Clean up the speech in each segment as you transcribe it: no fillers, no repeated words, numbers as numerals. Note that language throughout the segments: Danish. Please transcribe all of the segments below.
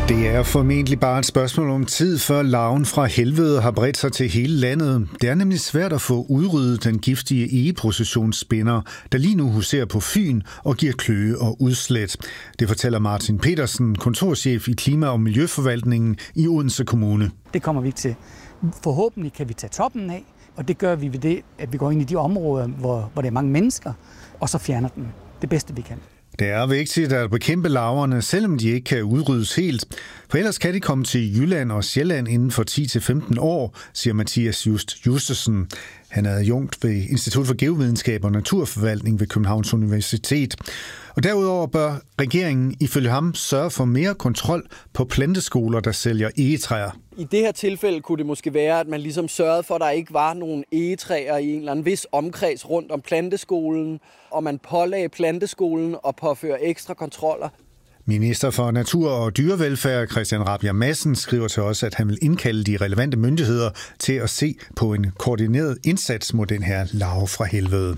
Det er formentlig bare et spørgsmål om tid, før larven fra helvede har bredt sig til hele landet. Det er nemlig svært at få udryddet den giftige egeprocessionsspinder, der lige nu huserer på Fyn og giver kløe og udslæt. Det fortæller Martin Petersen, kontorchef i Klima- og Miljøforvaltningen i Odense Kommune. Det kommer vi ikke til. Forhåbentlig kan vi tage toppen af, og det gør vi ved det, at vi går ind i de områder, hvor der er mange mennesker, og så fjerner den. Det bedste, vi kan. Det er vigtigt at bekæmpe larverne, selvom de ikke kan udryddes helt. For ellers kan de komme til Jylland og Sjælland inden for 10-15 år, siger Mathias Justesen. Han er adjunkt ved Institut for Geovidenskab og Naturforvaltning ved Københavns Universitet. Og derudover bør regeringen ifølge ham sørge for mere kontrol på planteskoler, der sælger egetræer. I det her tilfælde kunne det måske være, at man ligesom sørgede for, at der ikke var nogen egetræer i en eller anden vis omkreds rundt om planteskolen, og man pålagde planteskolen og påføre ekstra kontroller. Minister for Natur- og Dyrevelfærd Christian Rabjerg Madsen skriver til os, at han vil indkalde de relevante myndigheder til at se på en koordineret indsats mod den her larve fra helvede.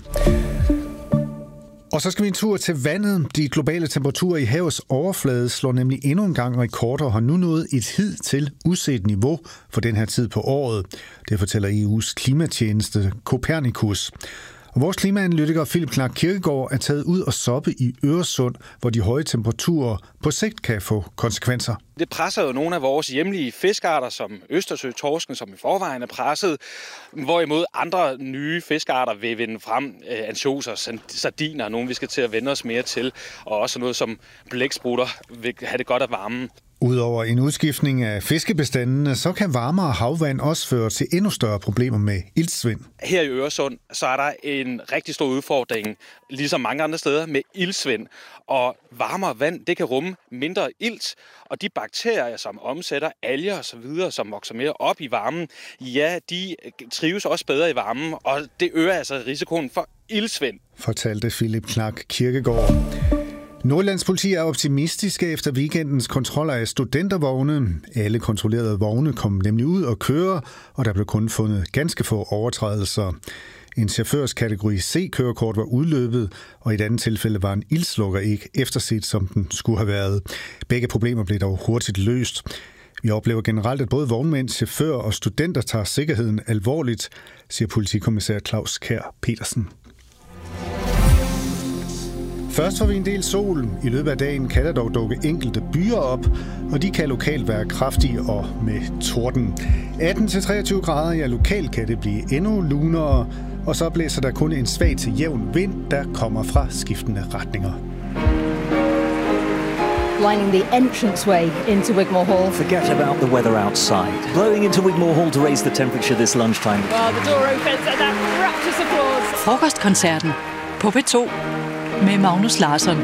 Og så skal vi en tur til vandet. De globale temperaturer i havets overflade slår nemlig endnu en gang rekorder og har nu nået et hidtil uset niveau for den her tid på året. Det fortæller EU's klimatjeneste Copernicus. Og vores klimaanalytiker Philip Clark Kirkegaard er taget ud og soppe i Øresund, hvor de høje temperaturer på sigt kan få konsekvenser. Det presser jo nogle af vores hjemlige fiskarter, som Østersøtorsken, som i forvejen er presset, hvorimod andre nye fiskarter vil vinde frem. Ansjoser, sardiner, nogle vi skal til at vende os mere til, og også noget som blæksprutter vil have det godt af varmen. Udover en udskiftning af fiskebestandene, så kan varmere havvand også føre til endnu større problemer med iltsvind. Her i Øresund, så er der en rigtig stor udfordring, ligesom mange andre steder, med iltsvind. Og varmere vand, det kan rumme mindre ilt, og de bakterier, som omsætter alger osv., som vokser mere op i varmen, ja, de trives også bedre i varmen, og det øger altså risikoen for iltsvind. Fortalte Philip Clark Kirkegaard. Nordlands politi er optimistiske efter weekendens kontroller af studentervogne. Alle kontrollerede vogne kom nemlig ud og køre, og der blev kun fundet ganske få overtrædelser. En chaufførs kategori C-kørekort var udløbet, og i et andet tilfælde var en ildslukker ikke efterset, som den skulle have været. Begge problemer blev dog hurtigt løst. Vi oplever generelt, at både vognmænd, chauffører og studenter tager sikkerheden alvorligt, siger politikommissær Claus Kjær Petersen. Først får vi en del sol. I løbet af dagen kan der dog dukke enkelte byer op, og de kan lokalt være kraftige og med torden. 18-23 grader, ja, lokalt kan det blive endnu lunere, og så blæser der kun en svag til jævn vind, der kommer fra skiftende retninger. Lining the entranceway into Wigmore Hall. Forget about the weather outside. Blowing into Wigmore Hall to raise the temperature this lunchtime. Well, the door opens and that rapturous applause. Frokostkoncerten på P2 med Magnus Larsson.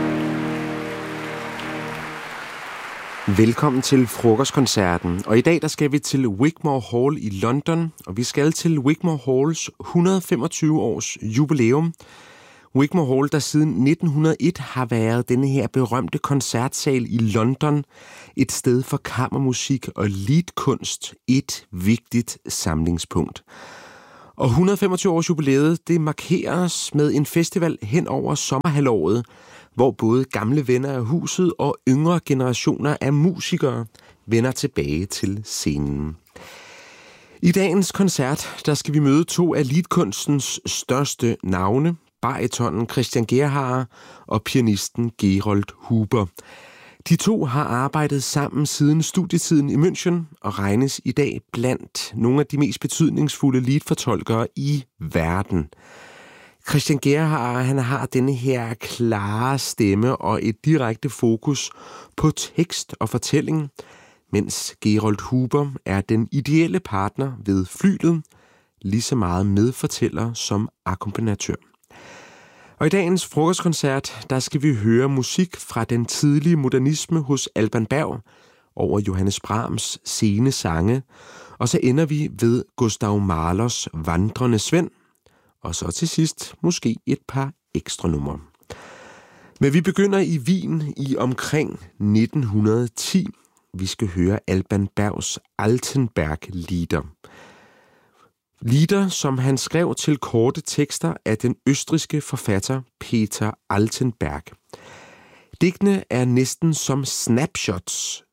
Velkommen til Frokostkoncerten. Og i dag der skal vi til Wigmore Hall i London, og vi skal til Wigmore Halls 125 års jubilæum. Wigmore Hall, der siden 1901 har været denne her berømte koncertsal i London, et sted for kammermusik og liedkunst, et vigtigt samlingspunkt. Og 125 års jubilæet, det markeres med en festival hen over sommerhalvåret, hvor både gamle venner af huset og yngre generationer af musikere vender tilbage til scenen. I dagens koncert, der skal vi møde to af liedkunstens største navne, baritonen Christian Gerhaher og pianisten Gerold Huber. De to har arbejdet sammen siden studietiden i München og regnes i dag blandt nogle af de mest betydningsfulde liedfortolkere i verden. Christian Gerhaher, han har denne her klare stemme og et direkte fokus på tekst og fortælling, mens Gerold Huber er den ideelle partner ved flyglet, lige så meget medfortæller som akkompagnatør. Og i dagens frokostkoncert, der skal vi høre musik fra den tidlige modernisme hos Alban Berg over Johannes Brahms sene sange, og så ender vi ved Gustav Mahlers Vandrende Svend, og så til sidst måske et par ekstra numre. Men vi begynder i Wien i omkring 1910. Vi skal høre Alban Bergs Altenberg-lieder. Lieder, som han skrev til korte tekster af den østrigske forfatter Peter Altenberg. Digtene er næsten som snapshots,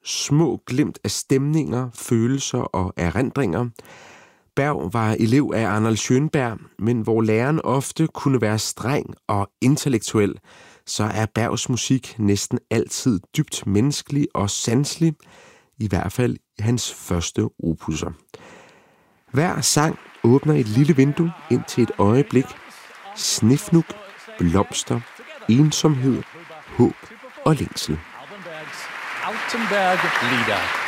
små glimt af stemninger, følelser og erindringer. Berg var elev af Arnold Schönberg, men hvor læreren ofte kunne være streng og intellektuel, så er Bergs musik næsten altid dybt menneskelig og sanselig, i hvert fald i hans første opusser. Hver sang åbner et lille vindue ind til et øjeblik. Snifnuk, blomster, ensomhed, håb og længsel. Altenberg Lieder.